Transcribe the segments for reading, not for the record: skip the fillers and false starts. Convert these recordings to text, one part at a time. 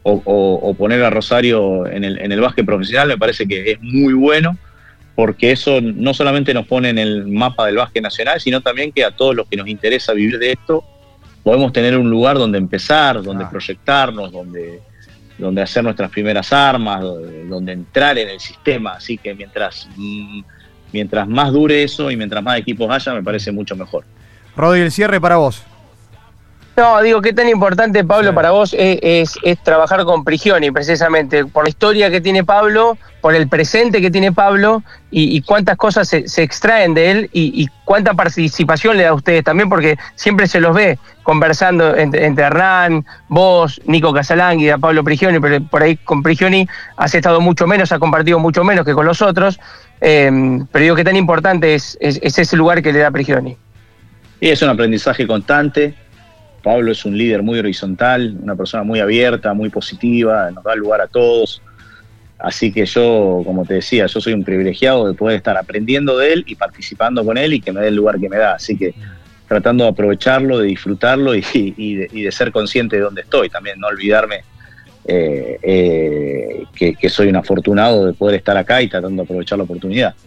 o poner a Rosario en el básquet profesional, me parece que es muy bueno, porque eso no solamente nos pone en el mapa del básquet nacional, sino también que a todos los que nos interesa vivir de esto, podemos tener un lugar donde empezar, donde proyectarnos, donde hacer nuestras primeras armas, donde entrar en el sistema. Así que mientras más dure eso y mientras más equipos haya, me parece mucho mejor. Rodri, el cierre para vos. No, digo, qué tan importante, Pablo, para vos es trabajar con Prigioni, precisamente, por la historia que tiene Pablo, por el presente que tiene Pablo, y cuántas cosas se extraen de él, y cuánta participación le da a ustedes también, porque siempre se los ve conversando entre Hernán, vos, Nico Casalánguida, Pablo Prigioni, pero por ahí con Prigioni has estado mucho menos, has compartido mucho menos que con los otros, pero digo, qué tan importante es ese lugar que le da Prigioni. Y es un aprendizaje constante. Pablo es un líder muy horizontal, una persona muy abierta, muy positiva, nos da lugar a todos. Así que yo, como te decía, yo soy un privilegiado de poder estar aprendiendo de él y participando con él y que me dé el lugar que me da. Así que tratando de aprovecharlo, de disfrutarlo y de ser consciente de dónde estoy. También no olvidarme que soy un afortunado de poder estar acá y tratando de aprovechar la oportunidad.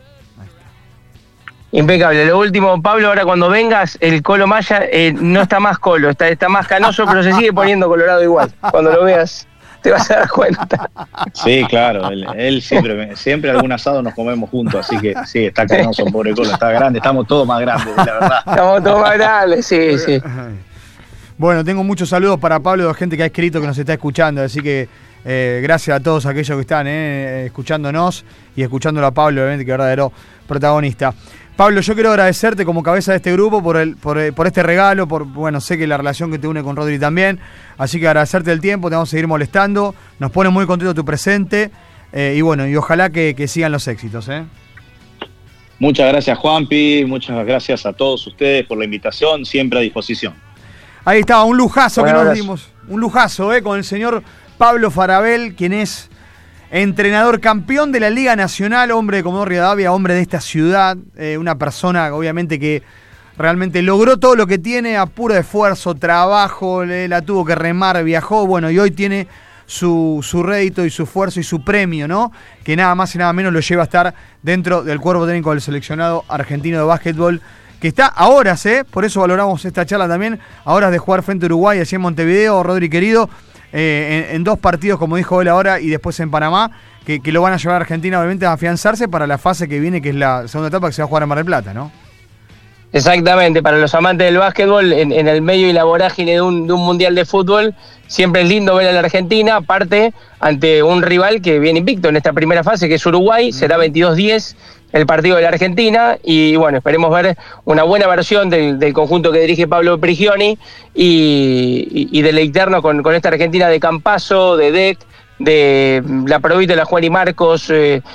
Impecable. Lo último, Pablo, ahora cuando vengas, el Colo Maya no está más colo, está más canoso, pero se sigue poniendo colorado igual. Cuando lo veas, te vas a dar cuenta. Sí, claro, él siempre algún asado nos comemos juntos, así que sí, está canoso, pobre Colo, está grande, estamos todos más grandes, la verdad. Estamos todos más grandes, sí, sí. Bueno, tengo muchos saludos para Pablo, de gente que ha escrito, que nos está escuchando, así que gracias a todos aquellos que están escuchándonos y escuchándolo a Pablo, obviamente, que es verdadero protagonista. Pablo, yo quiero agradecerte como cabeza de este grupo por este regalo, bueno, sé que la relación que te une con Rodri también, así que agradecerte el tiempo, te vamos a seguir molestando, nos pone muy contento tu presente, y bueno, y ojalá que sigan los éxitos. Muchas gracias, Juanpi, muchas gracias a todos ustedes por la invitación, siempre a disposición. Ahí estaba, un lujazo que nos dimos, un lujazo, con el señor Pablo Farabel, quien es entrenador campeón de la Liga Nacional, hombre de Comodoro Rivadavia, hombre de esta ciudad, una persona obviamente que realmente logró todo lo que tiene a puro esfuerzo, trabajo, la tuvo que remar, viajó, bueno, y hoy tiene su rédito y su esfuerzo y su premio, ¿no? Que nada más y nada menos lo lleva a estar dentro del cuerpo técnico del seleccionado argentino de básquetbol, que está a horas, por eso valoramos esta charla también, a horas de jugar frente a Uruguay, allí en Montevideo, Rodri querido, en 2 partidos, como dijo él ahora, y después en Panamá, que lo van a llevar a Argentina, obviamente, a afianzarse para la fase que viene, que es la segunda etapa que se va a jugar en Mar del Plata, ¿no? Exactamente, para los amantes del básquetbol, en el medio y la vorágine de un mundial de fútbol, siempre es lindo ver a la Argentina, aparte, ante un rival que viene invicto en esta primera fase, que es Uruguay, será 22-10 el partido de la Argentina, y bueno, esperemos ver una buena versión del conjunto que dirige Pablo Prigioni, y deleitarnos con esta Argentina de Campazzo, de Deck, de la Provita, la Juan y Marcos,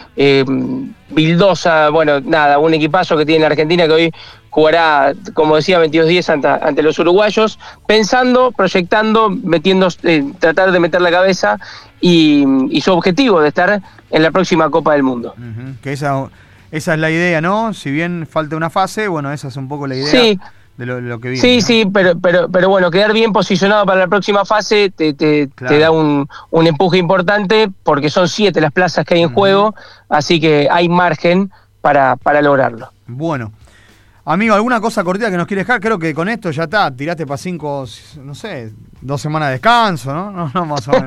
Vildosa, bueno, nada, un equipazo que tiene la Argentina, que hoy jugará, como decía, 22-10 ante los uruguayos, pensando, proyectando, tratar de meter la cabeza, y su objetivo de estar en la próxima Copa del Mundo. Que esa es la idea, ¿no? Si bien falta una fase, bueno, esa es un poco la idea. Sí. De lo que viene. Sí, ¿no? sí, pero bueno, quedar bien posicionado para la próxima fase te da un empuje importante, porque son 7 las plazas que hay en juego, así que hay margen para lograrlo. Bueno. Amigo, ¿alguna cosa cortita que nos quieres dejar? Creo que con esto ya está, tiraste para 5, no sé, 2 semanas de descanso, ¿no? No, más o menos.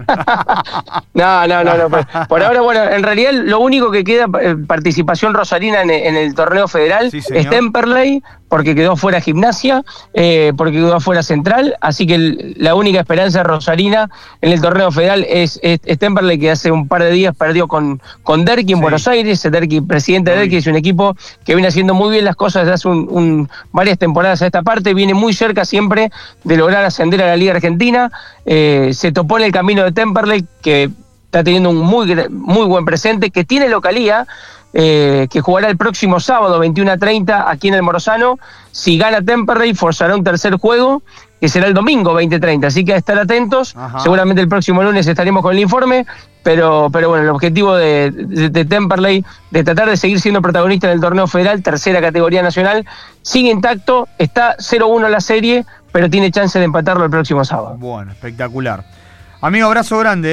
No. Por ahora, bueno, en realidad lo único que queda, participación rosarina en el torneo federal, sí, es Temperley, porque quedó fuera Gimnasia, porque quedó fuera Central, así que la única esperanza rosarina en el torneo federal es Temperley, que hace un par de días perdió con Derqui en Buenos Aires. Derqui, presidente de Derqui, es un equipo que viene haciendo muy bien las cosas desde hace varias temporadas a esta parte, viene muy cerca siempre de lograr ascender a la Liga Argentina, se topó en el camino de Temperley, que está teniendo un muy buen presente, que tiene localía, que jugará el próximo sábado 21:30 aquí en el Morozano. Si gana Temperley, forzará un tercer juego, que será el domingo 20:30, así que a estar atentos. Ajá. Seguramente el próximo lunes estaremos con el informe, pero bueno, el objetivo de Temperley, de tratar de seguir siendo protagonista en el torneo federal, tercera categoría nacional, sigue intacto, está 0-1 la serie, pero tiene chance de empatarlo el próximo sábado. Bueno, espectacular. Amigo, abrazo grande.